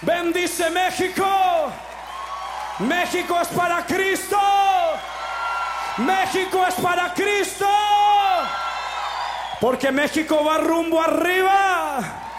Bendice México. México es para Cristo. México es para Cristo. Porque México va rumbo arriba.